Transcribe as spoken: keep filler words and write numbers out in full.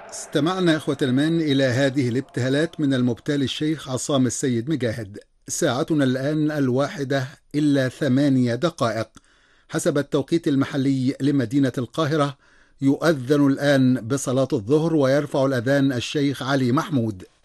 استمعنا إخوة الإيمان إلى هذه الابتهالات من المبتهل الشيخ عصام السيد مجاهد. ساعتنا الآن الواحدة إلا ثمانية دقائق حسب التوقيت المحلي لمدينة القاهرة. يؤذن الآن بصلاة الظهر ويرفع الأذان الشيخ علي محمود.